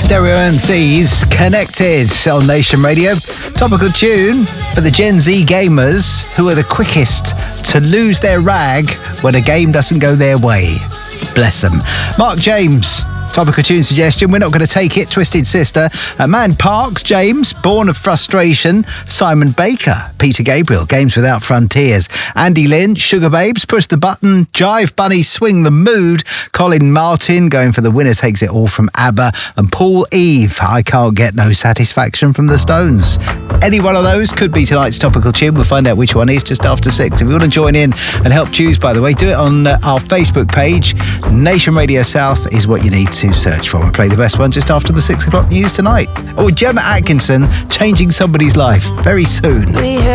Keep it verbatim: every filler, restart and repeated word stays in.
Stereo M Cs Connected on Nation Radio. Topical tune for the Gen Z gamers who are the quickest to lose their rag when a game doesn't go their way. Bless them. Mark James. Topical tune suggestion. We're not going to take it. Twisted Sister. Uh, Man Parks, James. Born of Frustration. Simon Baker. Peter Gabriel. Games Without Frontiers. Andy Lynch. Sugar Babes. Push the Button. Jive Bunny. Swing the Mood. Colin Martin. Going for the Winner Takes It All from ABBA. And Paul Eve. I Can't Get No Satisfaction from the Stones. Any one of those could be tonight's topical tune. We'll find out which one is just after six. If you want to join in and help choose, by the way, do it on uh, our Facebook page. Nation Radio South is what you need to search for and play the best one just after the six o'clock news tonight. Or Gemma Atkinson changing somebody's life very soon.